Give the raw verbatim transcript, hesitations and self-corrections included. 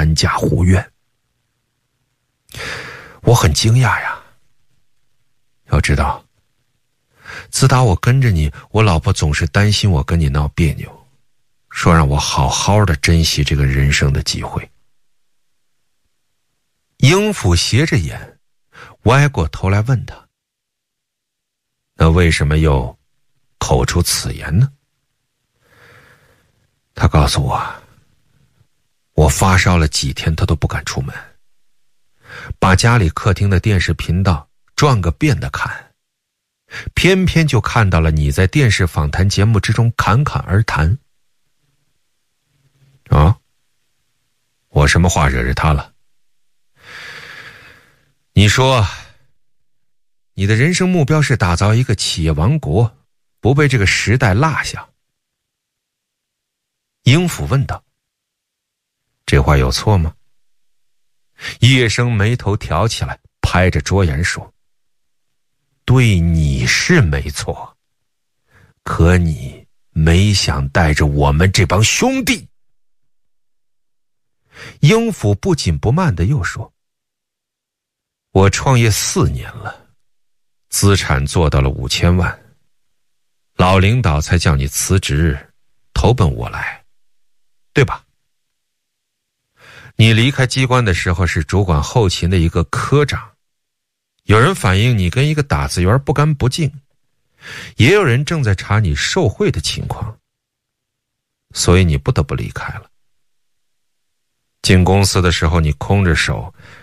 参加护院。我很惊讶呀，要知道，自打我跟着你，我老婆总是担心我跟你闹别扭，说让我好好的珍惜这个人生的机会。英府斜着眼，歪过头来问他：那为什么又口出此言呢？他告诉我，我发烧了几天，他都不敢出门，把家里客厅的电视频道转个遍的看，偏偏就看到了你在电视访谈节目之中侃侃而谈。啊，我什么话惹着他了？你说，你的人生目标是打造一个企业王国，不被这个时代落下。英府问道：这话有错吗？叶生眉头挑起来，拍着桌沿说：对，你是没错，可你没想带着我们这帮兄弟。英府不紧不慢地又说：我创业四年了，资产做到了五千万，老领导才叫你辞职投奔我来，对吧？你离开机关的时候是主管后勤的一个科长，有人反映你跟一个打字员不干不净，也有人正在查你受贿的情况，所以你不得不离开了。进公司的时候你空着手，